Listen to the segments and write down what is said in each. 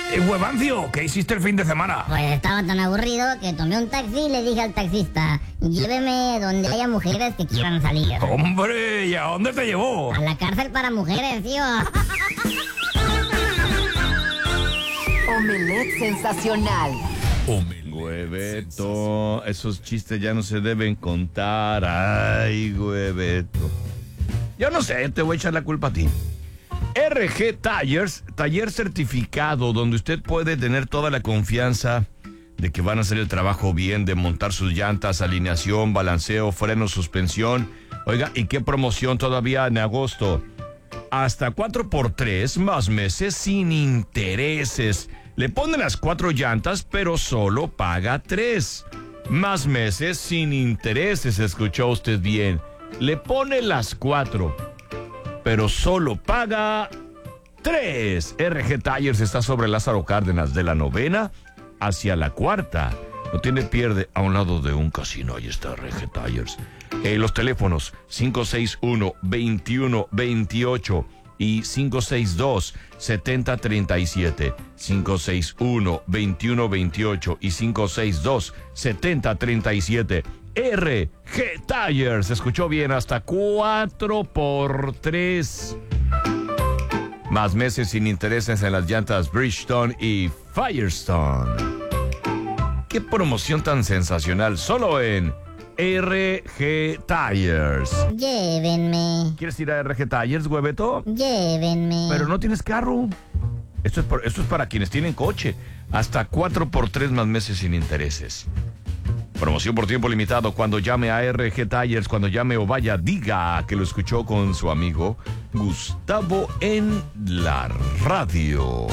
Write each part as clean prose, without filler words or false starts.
Huevancio, ¿qué hiciste el fin de semana? Pues estaba tan aburrido que tomé un taxi y le dije al taxista, lléveme donde haya mujeres que quieran salir. Hombre, ¿y a dónde te llevó? A la cárcel para mujeres, tío. Omelette sensacional. Hueveto, esos chistes ya no se deben contar. Ay, Hueveto. Yo no sé, te voy a echar la culpa a ti. RG Tires, taller certificado donde usted puede tener toda la confianza de que van a hacer el trabajo bien, de montar sus llantas, alineación, balanceo, freno, suspensión. Oiga, ¿y qué promoción todavía en agosto? Hasta 4x3 más meses sin intereses. Le ponen las 4 llantas, pero solo paga 3. Más meses sin intereses, escuchó usted bien. Le pone las 4, pero solo paga 3. RG Tires está sobre Lázaro Cárdenas, de la 9ª hacia la 4ª. No tiene pierde, a un lado de un casino. Ahí está RG Tires. Los teléfonos 561-2128 y 562-7037. 561-2128 y 562-7037. RG Tires, escuchó bien, hasta 4x3. Más meses sin intereses en las llantas Bridgestone y Firestone. Qué promoción tan sensacional, solo en RG Tires. Llévenme. ¿Quieres ir a RG Tires, Hueveto? Llévenme. Pero no tienes carro. Esto es para quienes tienen coche. Hasta 4x3 más meses sin intereses. Promoción por tiempo limitado. Cuando llame a RG Tires, cuando llame o vaya, diga que lo escuchó con su amigo Gustavo en la radio.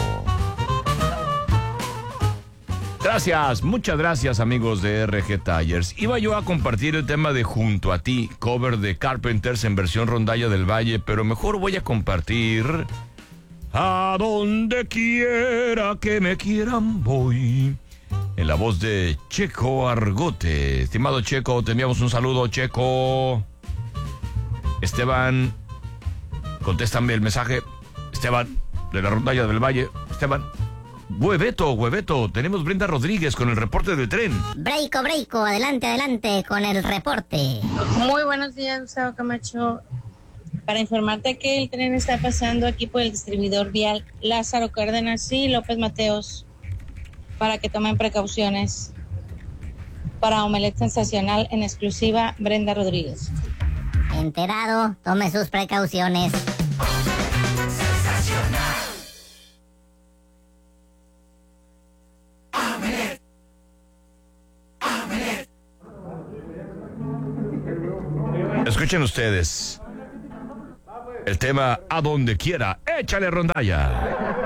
Gracias, muchas gracias, amigos de RG Tires. Iba yo a compartir el tema de Junto a ti, cover de Carpenters en versión Rondalla del Valle, pero mejor voy a compartir A donde quiera que me quieran voy, en la voz de Checo Argote. Estimado Checo, te enviamos un saludo, Checo. Esteban, contéstame el mensaje. Esteban, de la Rondalla del Valle. Esteban. Hueveto, tenemos Brenda Rodríguez con el reporte del tren. Breiko, adelante con el reporte. Muy buenos días, Gustavo Camacho. Para informarte que el tren está pasando aquí por el distribuidor vial Lázaro Cárdenas y López Mateos, para que tomen precauciones. Para Omelette Sensacional, en exclusiva, Brenda Rodríguez. Enterado, tome sus precauciones. Escuchen ustedes el tema A donde quiera. Échale, Rondalla.